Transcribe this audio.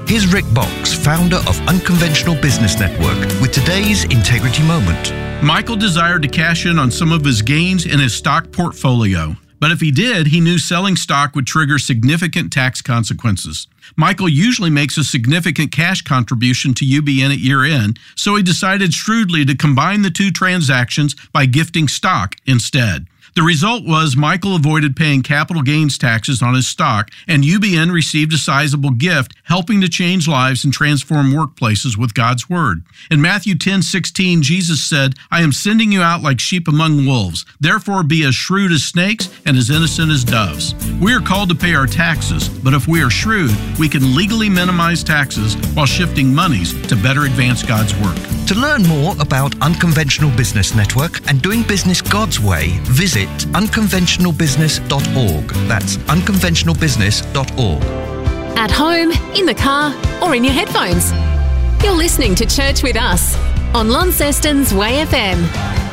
Here's Rick Box, founder of Unconventional Business Network, with today's Integrity Moment. Michael desired to cash in on some of his gains in his stock portfolio. But if he did, he knew selling stock would trigger significant tax consequences. Michael usually makes a significant cash contribution to UBN at year-end, so he decided shrewdly to combine the two transactions by gifting stock instead. The result was Michael avoided paying capital gains taxes on his stock, and UBN received a sizable gift, helping to change lives and transform workplaces with God's Word. In Matthew 10:16, Jesus said, "I am sending you out like sheep among wolves. Therefore be as shrewd as snakes and as innocent as doves." We are called to pay our taxes, but if we are shrewd, we can legally minimize taxes while shifting monies to better advance God's work. To learn more about Unconventional Business Network and doing business God's way, visit unconventionalbusiness.org. That's unconventionalbusiness.org. At home, in the car, or in your headphones. You're listening to Church with Us on Launceston's Way FM.